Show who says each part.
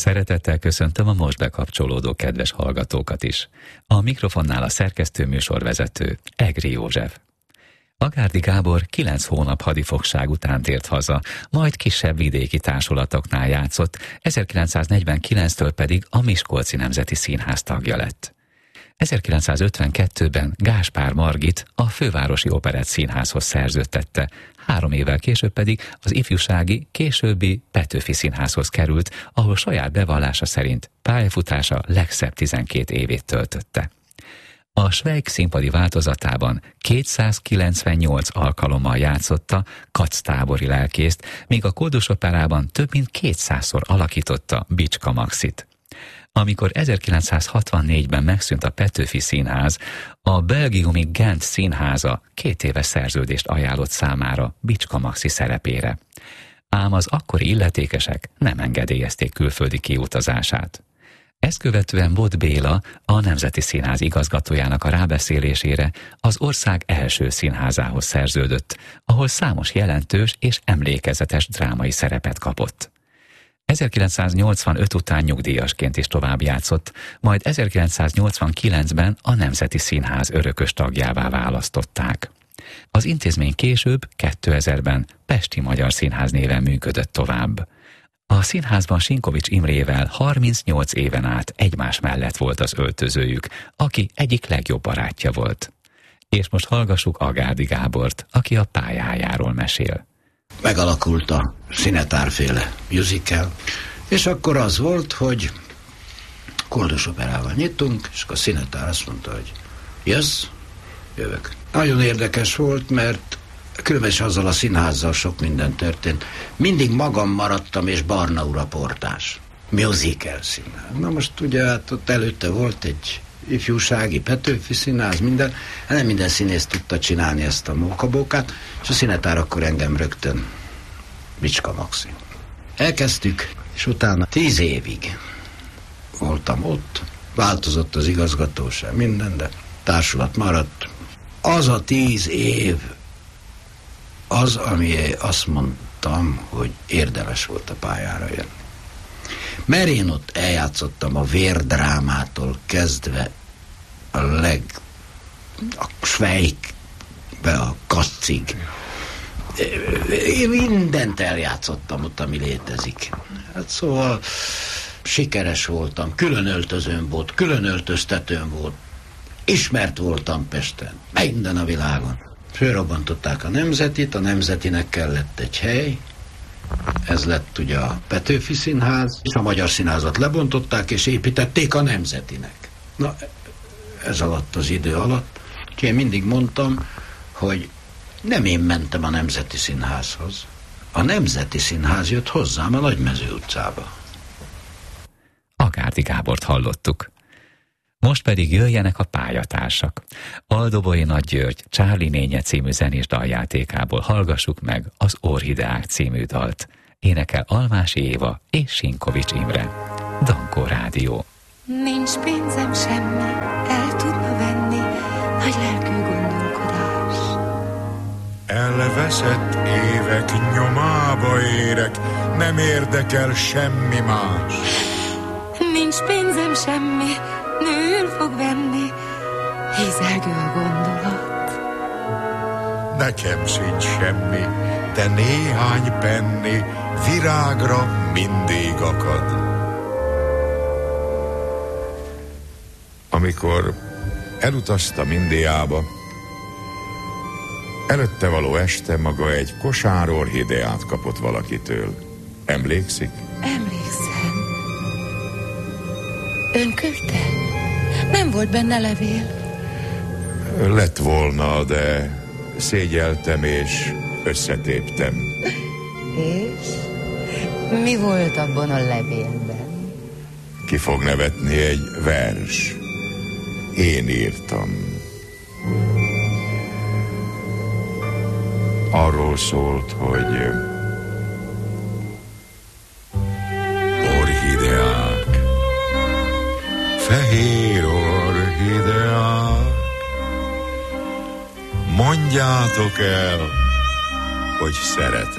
Speaker 1: Szeretettel köszöntöm a most bekapcsolódó kedves hallgatókat is. A mikrofonnál a szerkesztő műsorvezető, Egri József. Agárdi Gábor 9 hónap hadifogság után tért haza, majd kisebb vidéki társulatoknál játszott, 1949-től pedig a Miskolci Nemzeti Színház tagja lett. 1952-ben Gáspár Margit a Fővárosi Operett Színházhoz szerződtette, 3 évvel később pedig az ifjúsági, későbbi Petőfi Színházhoz került, ahol saját bevallása szerint pályafutása legszebb 12 évét töltötte. A Schweik színpadi változatában 298 alkalommal játszotta Kac tábori lelkészt, míg a Koldus Operában több mint 200-szor alakította Bicska Maxit. Amikor 1964-ben megszűnt a Petőfi Színház, a belgiumi Gent Színháza 2 éves szerződést ajánlott számára Bicska Maxi szerepére. Ám az akkori illetékesek nem engedélyezték külföldi kiutazását. Ezt követően Bot Béla, a Nemzeti Színház igazgatójának a rábeszélésére az ország első színházához szerződött, ahol számos jelentős és emlékezetes drámai szerepet kapott. 1985 után nyugdíjasként is tovább játszott, majd 1989-ben a Nemzeti Színház örökös tagjává választották. Az intézmény később, 2000-ben Pesti Magyar Színház néven működött tovább. A színházban Sinkovics Imrével 38 éven át egymás mellett volt az öltözőjük, aki egyik legjobb barátja volt. És most hallgassuk Agárdi Gábort, aki a pályájáról mesél.
Speaker 2: Megalakult a Színetárféle musical, és akkor az volt, hogy Koldus Operával nyitunk, és akkor a Színetár azt mondta, hogy jössz? Jövök. Nagyon érdekes volt, mert különben is azzal a színházzal sok minden történt. Mindig magam maradtam, és Barna úr a portás. Musical színház. Na most ugye hát ott előtte volt egy ifjúsági Petőfi Színház, minden, nem minden színész tudta csinálni ezt a mókabókát, és a Színetár akkor engem rögtön Bicska Maxi. Elkezdtük, és utána 10 évig voltam ott, változott az igazgatóság, minden, de társulat maradt. Az a 10 év az, ami azt mondtam, hogy érdemes volt a pályára jönni. Mert én ott eljátszottam a vérdrámától kezdve a Schweikbe, a Kaccig. Én mindent eljátszottam ott, ami létezik. Hát szóval sikeres voltam, külön öltözőm volt, külön öltöztetőm volt, ismert voltam Pesten, minden a világon. Fölrobbantották a Nemzetit, a Nemzetinek kellett egy hely, ez lett ugye a Petőfi Színház, és a Magyar Színházat lebontották, és építették a Nemzetinek. Na, ez alatt az idő alatt, én mindig mondtam, hogy nem én mentem a Nemzeti Színházhoz. A Nemzeti Színház jött hozzám a Nagymező utcába.
Speaker 1: Agárdi Gábort hallottuk. Most pedig jöjjenek a pályatársak. Aldobói Nagy György Csárli Nénye című zenés daljátékából hallgassuk meg az Orhideák című dalt. Énekel Almási Éva és Sinkovics Imre. Dankó Rádió.
Speaker 3: Nincs pénzem semmi, el tudna venni nagy lelkű gondolkodás.
Speaker 4: Elveszett évek nyomába érek, nem érdekel semmi más.
Speaker 3: Nincs pénzem semmi, nőül fog venni, hízelgő a gondolat.
Speaker 4: Nekem sincs semmi, de néhány penni virágra mindig akad. Amikor elutaztam Indiába, előtte való este maga egy kosár orhideát kapott valakitől. Emlékszik?
Speaker 3: Emlékszem. Ön küldte? Nem volt benne levél.
Speaker 4: Lett volna, de szégyeltem és összetéptem.
Speaker 3: És? Mi volt abban a levélben?
Speaker 4: Ki fog nevetni, egy vers. Én írtam. Arról szólt, hogy orhideák, fehér orhideák, mondjátok el, hogy szeretem.